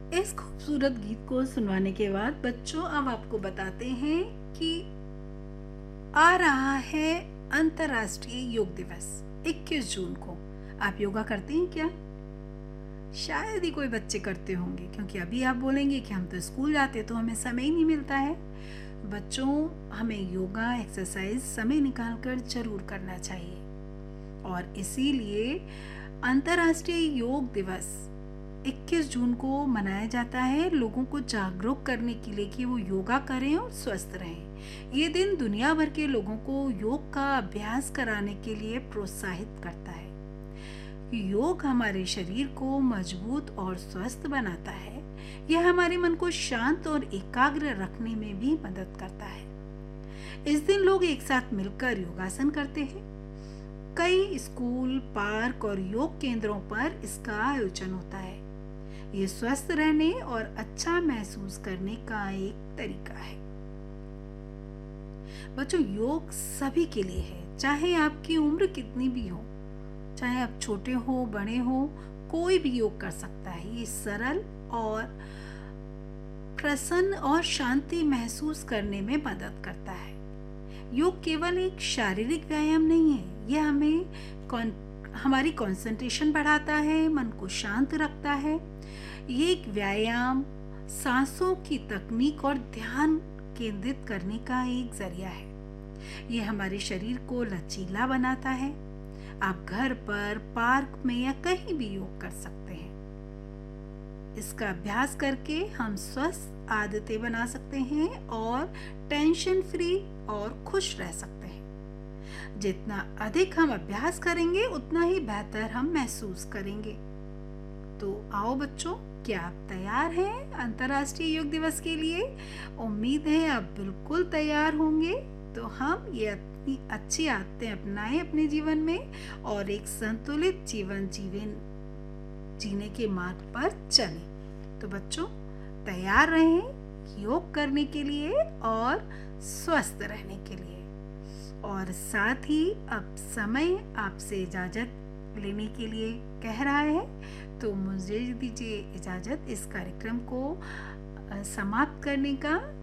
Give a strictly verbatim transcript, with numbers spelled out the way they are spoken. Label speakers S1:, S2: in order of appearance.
S1: इस खूबसूरत गीत को सुनवाने के बाद बच्चों अब आपको बताते हैं कि आ रहा है अंतर्राष्ट्रीय योग दिवस इक्कीस जून को। आप योगा करते हैं क्या? शायद ही कोई बच्चे करते होंगे, क्योंकि अभी आप बोलेंगे कि हम तो स्कूल जाते तो हमें समय ही नहीं मिलता है। बच्चों, हमें योगा एक्सरसाइज समय निकाल कर जरूर करना चाहिए, और इसीलिए अंतर्राष्ट्रीय योग दिवस इक्कीस जून को मनाया जाता है, लोगों को जागरूक करने के लिए कि वो योगा करें और स्वस्थ रहें। ये दिन दुनिया भर के लोगों को योग का अभ्यास कराने के लिए प्रोत्साहित करता है। योग हमारे शरीर को मजबूत और स्वस्थ बनाता है। यह हमारे मन को शांत और एकाग्र रखने में भी मदद करता है। इस दिन लोग एक साथ मिलकर योगासन करते हैं। कई स्कूल, पार्क और योग केंद्रों पर इसका आयोजन होता है। ये स्वस्थ रहने और अच्छा महसूस करने का एक तरीका है। बच्चों, योग सभी के लिए है, चाहे आपकी उम्र कितनी भी हो, चाहे आप छोटे हो बड़े हो, कोई भी योग कर सकता है। ये सरल और प्रसन्न और शांति महसूस करने में मदद करता है। योग केवल एक शारीरिक व्यायाम नहीं है, यह हमें कौन हमारी कंसंट्रेशन बढ़ाता है, मन को शांत रखता है। ये एक व्यायाम, सांसों की तकनीक और ध्यान केंद्रित करने का एक जरिया है। ये हमारे शरीर को लचीला बनाता है। आप घर पर, पार्क में या कहीं भी योग कर सकते हैं। इसका अभ्यास करके हम स्वस्थ आदतें बना सकते हैं और टेंशन फ्री और खुश रह सकते हैं। जितना अधिक हम अभ्यास करेंगे, उतना ही बेहतर हम महसूस करेंगे। तो आओ बच्चों, क्या आप तैयार हैं अंतर्राष्ट्रीय योग दिवस के लिए? उम्मीद है आप बिल्कुल तैयार होंगे। तो हम ये अपनी अच्छी आदतें अपनाएं अपने जीवन में और एक संतुलित जीवन जीवन जीने के मार्ग पर चलें। तो बच्चों, तैयार रहें योग करने के लिए और स्वस्थ रहने के लिए। और साथ ही अब समय आपसे इजाजत लेने के लिए कह रहा है, तो मुझे दीजिए इजाजत इस कार्यक्रम को समाप्त करने का।